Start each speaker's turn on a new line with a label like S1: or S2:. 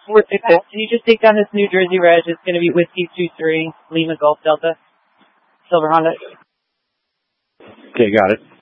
S1: Okay, cool. Can you just take down this New Jersey Reg? It's going to be Whiskey 23, Lima Golf Delta, Silver Honda.
S2: Okay, got it.